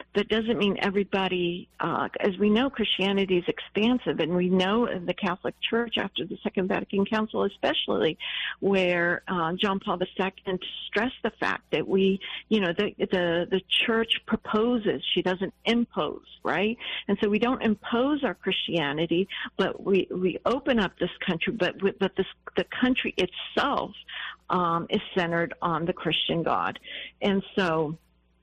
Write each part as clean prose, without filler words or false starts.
that doesn't mean everybody, as we know, Christianity is expansive, and we know in the Catholic Church after the Second Vatican Council especially, where John Paul II stressed the fact that the Church proposes, she doesn't impose, right? And so we don't impose our Christianity, but we open up this country, but the country itself is centered on the Christian God. And so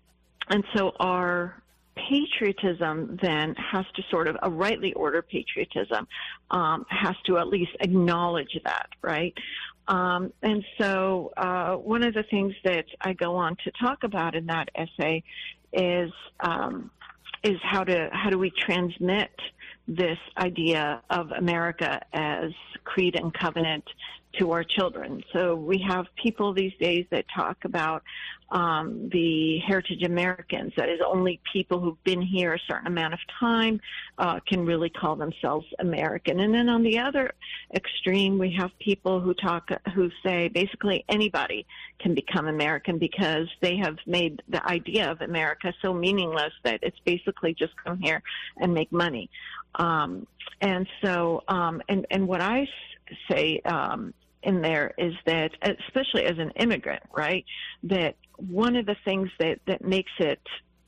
our patriotism then has to sort of, a rightly ordered patriotism has to at least acknowledge that, right? And so one of the things that I go on to talk about in that essay is how do we transmit this idea of America as creed and covenant to our children. So we have people these days that talk about the heritage Americans, that is, only people who've been here a certain amount of time can really call themselves American. And then on the other extreme, we have people who say basically anybody can become American because they have made the idea of America so meaningless that it's basically just come here and make money. And so, and what I say in there is that, especially as an immigrant, right, that one of the things that makes it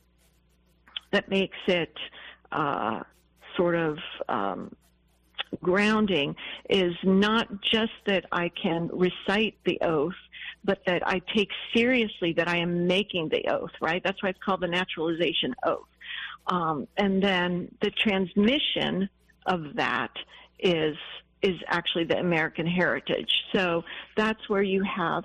sort of grounding is not just that I can recite the oath, but that I take seriously that I am making the oath, right? That's why it's called the naturalization oath. And then the transmission of that is actually the American heritage. So that's where you have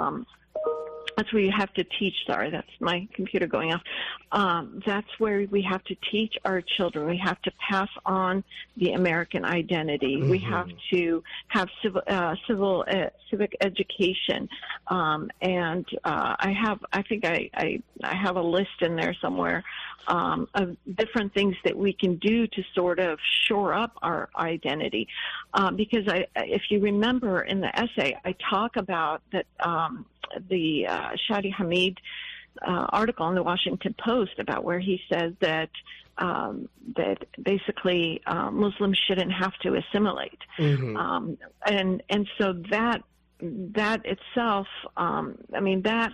to teach. Sorry, that's my computer going off. That's where we have to teach our children. We have to pass on the American identity. Mm-hmm. We have to have civic education. And I think I have a list in there somewhere of different things that we can do to sort of shore up our identity. Because if you remember in the essay, I talk about that the Shadi Hamid article in the Washington Post about where he says that basically Muslims shouldn't have to assimilate. Mm-hmm. And so that itself, that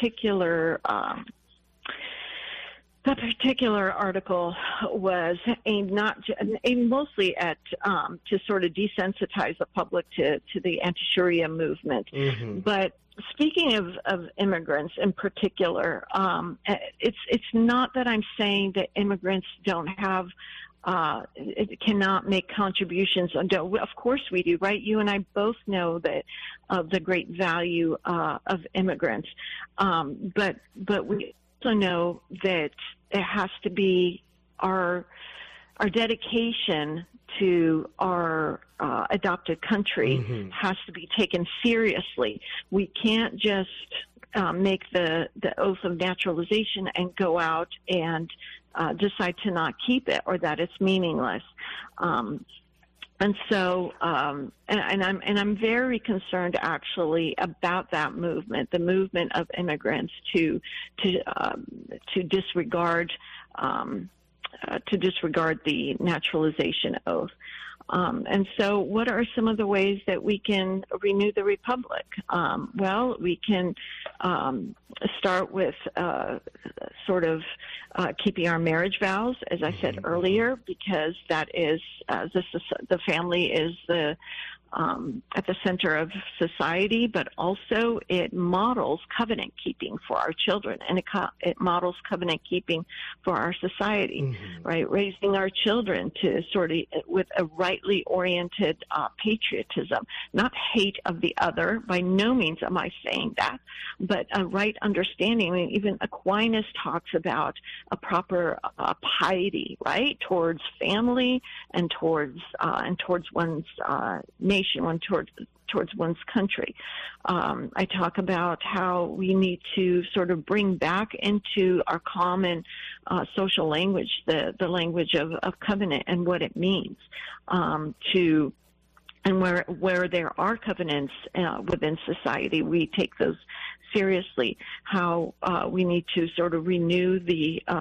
particular article was aimed mostly at to sort of desensitize the public to the anti-Sharia movement. Mm-hmm. But speaking of immigrants in particular, it's not that I'm saying that immigrants don't have cannot make contributions. Of course we do, right? You and I both know that of the great value of immigrants, but we also know that it has to be our dedication to our adopted country mm-hmm. has to be taken seriously. We can't just make the oath of naturalization and go out and decide to not keep it, or that it's meaningless. And so, and I'm very concerned actually about that movement, the movement of immigrants to disregard the naturalization oath. And so what are some of the ways that we can renew the republic? Well, we can start with keeping our marriage vows, as I said earlier, because that is the family is at the center of society, but also it models covenant keeping for our children, and it models covenant keeping for our society, mm-hmm. right? Raising our children to with a rightly oriented patriotism, not hate of the other. By no means am I saying that, but a right understanding. I mean, even Aquinas talks about a proper piety, right, towards family and towards one's nation, towards one's country. I talk about how we need to sort of bring back into our common social language the language of covenant and what it means and where there are covenants within society, we take those seriously. How we need to sort of renew the